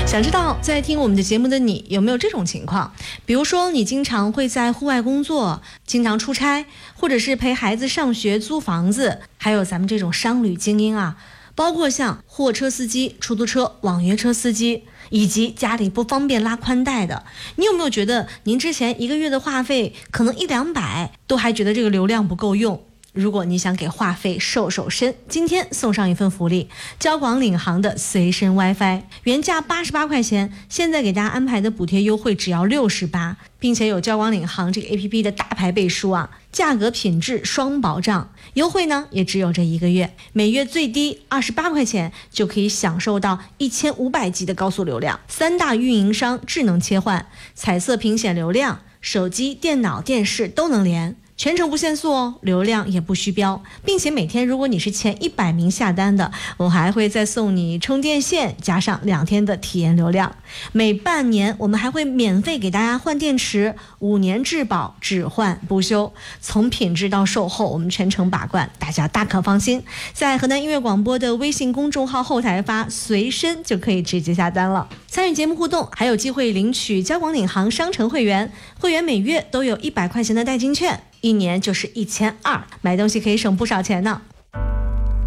想知道在听我们的节目的你有没有这种情况？比如说你经常会在户外工作，经常出差，或者是陪孩子上学、租房子，还有咱们这种商旅精英啊，包括像货车司机、出租车、网约车司机，以及家里不方便拉宽带的，你有没有觉得您之前一个月的话费可能100-200，都还觉得这个流量不够用？如果你想给话费瘦身，今天送上一份福利，交广领航的随身 WiFi， 原价88块钱，现在给大家安排的补贴优惠只要68，并且有交广领航这个 APP 的大牌背书啊，价格品质双保障。优惠呢也只有这1个月，每月最低28块钱就可以享受到1500G 的高速流量，3大运营商智能切换，彩色屏显流量，手机、电脑、电视都能连。全程不限速哦，流量也不虚标，并且每天如果你是前100名下单的，我还会再送你充电线，加上2天的体验流量。每半年我们还会免费给大家换电池，5年质保，只换不修。从品质到售后，我们全程把关，大家大可放心。在河南音乐广播的微信公众号后台发随身就可以直接下单了。参与节目互动，还有机会领取交广领航商城会员，会员每月都有100块钱的代金券，1年就是1200，买东西可以省不少钱呢。